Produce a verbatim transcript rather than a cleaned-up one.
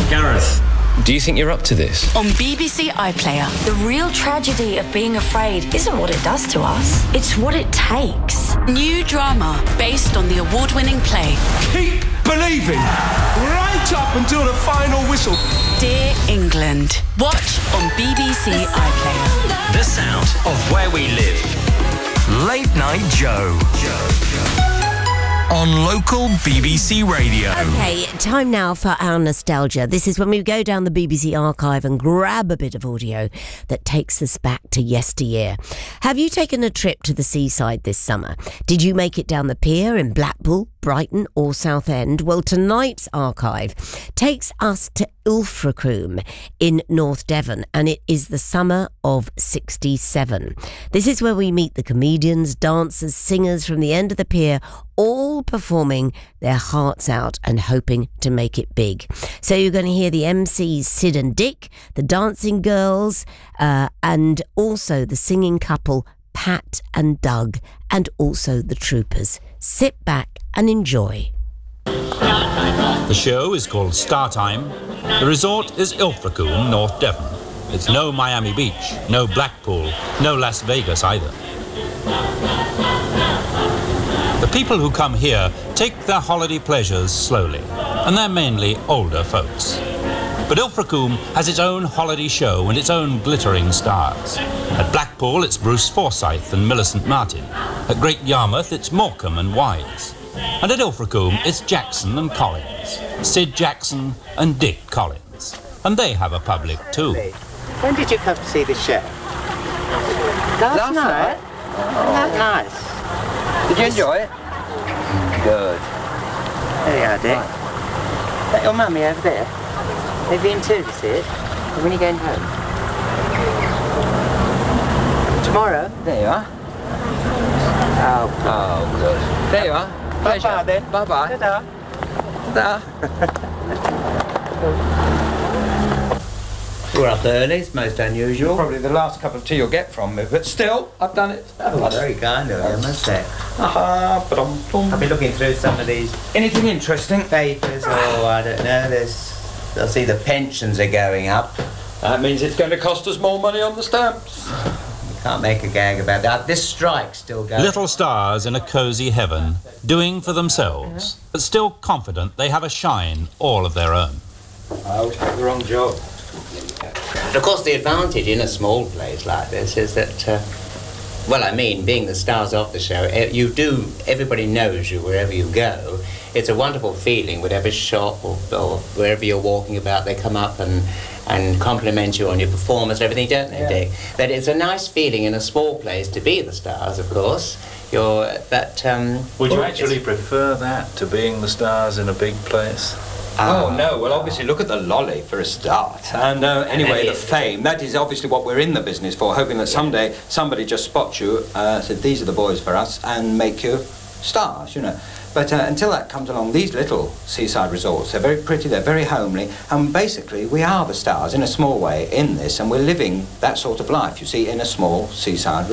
Gareth, do you think you're up to this? On B B C iPlayer. The real tragedy of being afraid isn't what it does to us, it's what it takes. New drama based on the award-winning play Keep believing, right up until the final whistle. Dear England. Watch on B B C iPlayer. the sound of where we live. Late Night Joe. On local B B C Radio. Okay, time now for our nostalgia. This is when we go down the B B C archive and grab a bit of audio that takes us back to yesteryear. Have you taken a trip to the seaside this summer? Did you make it down the pier in Blackpool, Brighton or Southend? Well, tonight's archive takes us to Ilfracombe in North Devon, and it is the summer of sixty-seven. This is where we meet the comedians, dancers, singers from the end of the pier, all performing their hearts out and hoping to make it big. So you're going to hear the M Cs Sid and Dick, the dancing girls, uh, and also the singing couple Pat and Doug, and also the troopers. Sit back and enjoy. The show is called Star Time. The resort is Ilfracombe, North Devon. It's no Miami Beach, no Blackpool, no Las Vegas either. The people who come here take their holiday pleasures slowly, and they're mainly older folks. But Ilfracombe has its own holiday show and its own glittering stars. At Blackpool, it's Bruce Forsyth and Millicent Martin. At Great Yarmouth, it's Morecambe and Wise. And at Ilfracombe, it's Jackson and Collins, Sid Jackson and Dick Collins. And they have a public too. When did you come to see the show? Last, Last night? Oh. Isn't that nice? Did you enjoy it? Good. There you are, Dick. Is that your mummy over there? Have you been too to see it? Or when are you going home? Tomorrow? There you are. Oh, oh good. There you are. Pleasure. Bye-bye then. Bye-bye. Ta-da. Ta-da. We're up early, it's most unusual. Probably the last cup of tea you'll get from me, but still, I've done it. Oh, very kind of you, I must say. Uh-huh, but I'm... I've been looking through some of these... Anything interesting? Papers, oh, I don't know, there's... I see the pensions are going up. That means it's going to cost us more money on the stamps. You can't make a gag about that. This strike's still going. Little stars in a cosy heaven, doing for themselves, but still confident they have a shine all of their own. I always picked the wrong job. Of course, the advantage in a small place like this is that, uh, well, I mean, being the stars of the show, you do, everybody knows you wherever you go. It's a wonderful feeling, whatever shop or, or wherever you're walking about, they come up and, and compliment you on your performance and everything, don't they, yeah. Dick? But it's a nice feeling in a small place to be the stars, of course. You're, but, um... Would you actually prefer that to being the stars in a big place? Oh, no. Well, obviously, look at the lolly for a start. And uh, anyway, the fame, that is obviously what we're in the business for, hoping that someday somebody just spots you, uh, said, these are the boys for us, and make you stars, you know. But uh, until that comes along, these little seaside resorts, they're very pretty, they're very homely, and basically, we are the stars in a small way in this, and we're living that sort of life, you see, in a small seaside resort.